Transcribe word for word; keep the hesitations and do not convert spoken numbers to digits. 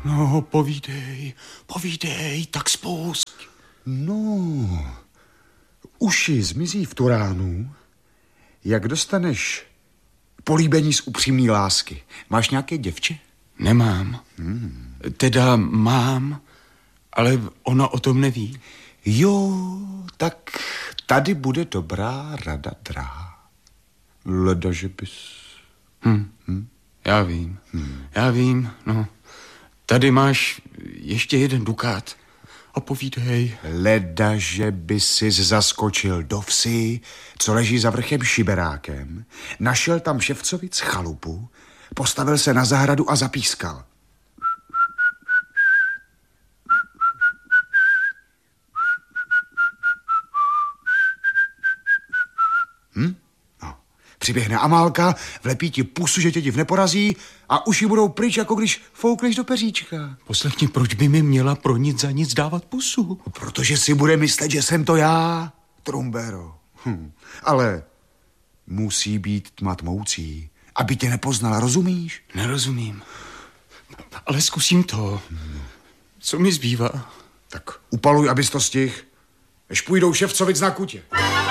No, povídej, povídej, tak spust. No, uši zmizí v turánu, jak dostaneš políbení z upřímný lásky. Máš nějaké děvče? Nemám. Hmm. Teda mám, ale ona o tom neví. Jo, tak tady bude dobrá rada, drahá. Leda, že bys... Hm. Hm? Já vím, hmm. já vím, no. Tady máš ještě jeden dukát. A povídej. Leda, že by si zaskočil do vsi, co leží za vrchem Šiberákem, našel tam Ševcovic chalupu, postavil se na zahradu a zapískal. Hm? No. Přiběhne Amálka, vlepí ti pusu, že tě div neporazí a uši budou pryč, jako když foukneš do peříčka. Poslechni, proč by mi měla pro nic za nic dávat pusu? Protože si bude myslet, že jsem to já, Trumbero. Hm. Ale musí být tma tmoucí, aby tě nepoznala, rozumíš? Nerozumím. Ale zkusím to. Hmm. Co mi zbývá? Tak upaluj, abys to stihl, než půjdou Ševcovic na kutě.